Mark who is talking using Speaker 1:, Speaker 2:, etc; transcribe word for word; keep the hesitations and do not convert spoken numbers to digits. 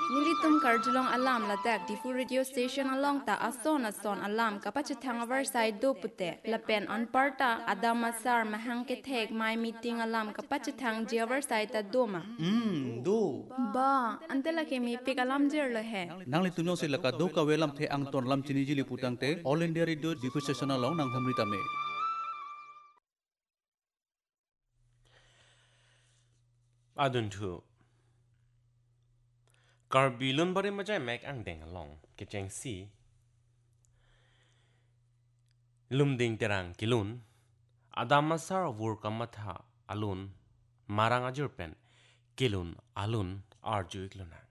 Speaker 1: Nilitum karjulong alam ladak difu radio station along ta ason ason alam kapachithang our side do pute lapen on parta adamasar mahangke thek my meeting alam kapachithang jiavar side ta doma.
Speaker 2: Hmm, do.
Speaker 1: Ba, antela ke mi pik alam jer lo he.
Speaker 2: Nang li tunyo sila ka do ka welam the ang ton lam chini jili putang te All India Radio difu station along nang humrita me.
Speaker 3: Adun thu Karbilun bari majai mek ang deng along kecheng si Lumding terang kilun Adamasar wur kamatha alun marang ajurpen kilun alun arju ikluna